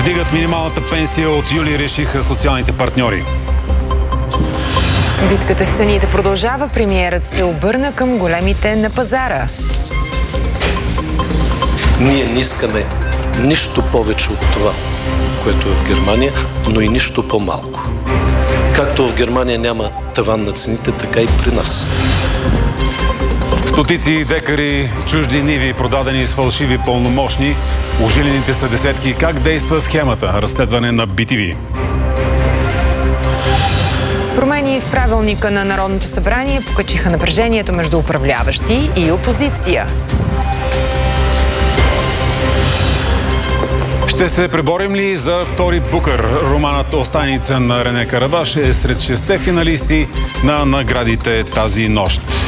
Вдигат минималната пенсия от юли, решиха социалните партньори. Битката с цените продължава. Премиерът се обърна към големите на пазара. Ние не искаме нищо повече от това, което е в Германия, но и нищо по-малко. Както в Германия няма таван на цените, така и при нас. Стотици декари чужди ниви, продадени с фалшиви пълномощни. Ужилените са десетки. Как действа схемата? Разследване на BTV. Промени в правилника на Народното събрание покачиха напрежението между управляващи и опозиция. Ще се преборим ли за втори Букър? Романът "Останица" на Рене Караваш е сред 6 финалисти на наградите тази нощ.